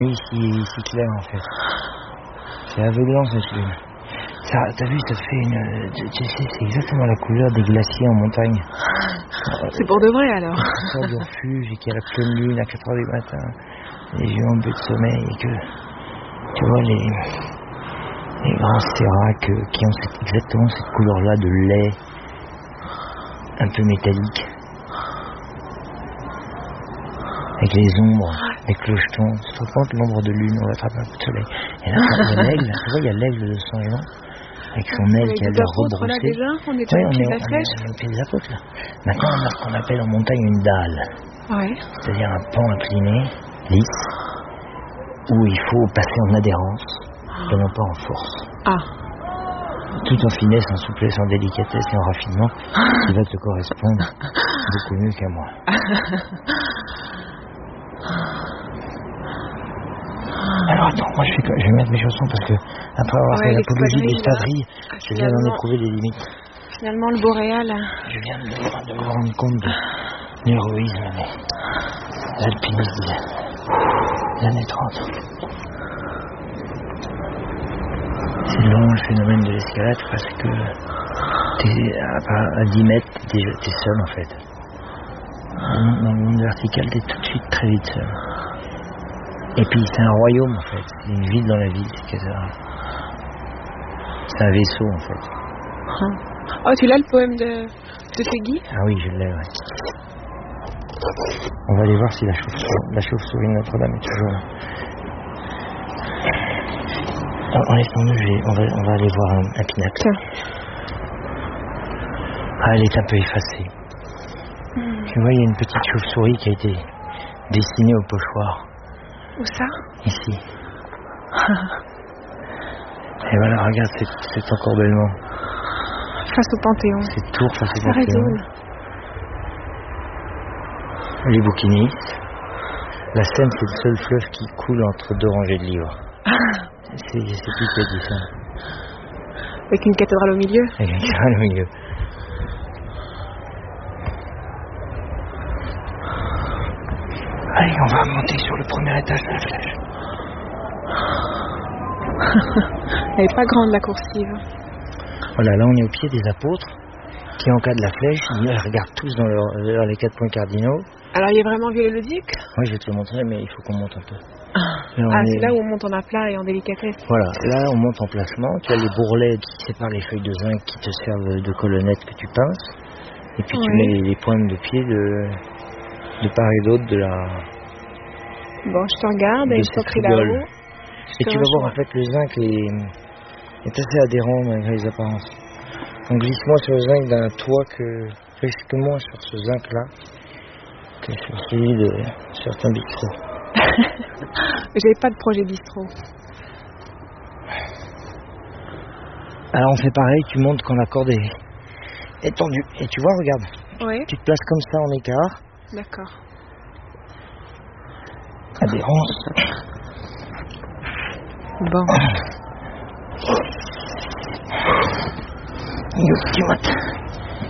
ici clair en fait. C'est aveuglant cette lune. Ça, t'as vu, ça fait une... Tu sais, c'est exactement la couleur des glaciers en montagne. C'est pour de vrai alors. On sort du refuge et qu'il y a la pleine lune à 4h du matin, les yeux en but de sommeil et que tu vois les grands séracs qui ont exactement cette couleur-là de lait un peu métallique. Avec les ombres, les clochetons, tu te rends compte l'ombre de lune, on va attraper un peu de soleil. Et là, il y a l'aigle, tu vois, il y a l'aigle de Saint-Jean, avec son aile qui a l'air rebroussée. Là déjà, on est au pied de la flèche. On est au pied des apôtres là. Maintenant, on a ce qu'on appelle en montagne une dalle. Ouais. C'est-à-dire un pan incliné, lisse, où il faut passer en adhérence, et non pas en force. Tout en finesse, en souplesse, en délicatesse et en raffinement, qui va te correspondre beaucoup mieux qu'à moi. Alors attends, moi je vais mettre mes chaussons parce que après avoir fait l'apologie des espadrilles, je viens d'en éprouver les limites. Finalement le boréal. Je viens de me rendre compte de l'héroïsme des alpinistes des années 30. C'est long le phénomène de l'escalade parce que à 10 mètres, t'es seul en fait. Dans le monde vertical, t'es tout de suite très vite seul. Et puis c'est un royaume en fait, c'est une ville dans la ville, c'est un vaisseau en fait. Oh, tu l'as le poème de Segui? Ah oui, je l'ai, ouais. On va aller voir si la chauve-souris de Notre-Dame est toujours là. Laisse-nous, on va aller voir un pinacle. Tiens. Ah, elle est un peu effacée. Tu vois, il y a une petite chauve-souris qui a été dessinée au pochoir. Où ça? Ici. Et voilà, regarde cet encorbellement. Face au Panthéon. C'est Tours face au Panthéon. Les bouquinistes. La Seine, c'est le seul fleuve qui coule entre deux rangées de livres. C'est qui a dit ça? Avec une cathédrale au milieu? Avec une cathédrale au milieu. Allez, on va monter sur le premier étage de la flèche. Elle n'est pas grande la coursive. Voilà, là on est au pied des apôtres qui encadrent la flèche. Ils regardent tous vers les 4 points cardinaux. Alors il est vraiment Viollet-le-Duc? Oui, je vais te le montrer, mais il faut qu'on monte un peu. C'est là où on monte en aplat et en délicatesse. Voilà, là on monte en placement. Tu as les bourrelets qui séparent les feuilles de zinc qui te servent de colonnettes que tu pinces. Et puis tu mets les pointes de pied de part et d'autre de la... Bon, je te regarde et je t'en prie là-haut. Et tu vas voir, en fait, le zinc est assez adhérent malgré les apparences. Donc glisse-moi sur le zinc d'un toit risque moins sur ce zinc-là que sur celui de certains bistrots. J'avais pas de projet bistrot. Alors on fait pareil, tu montes quand la corde est tendue. Et tu vois, regarde, tu te places comme ça en écart. D'accord. Adhérence. Bon. Tu montes.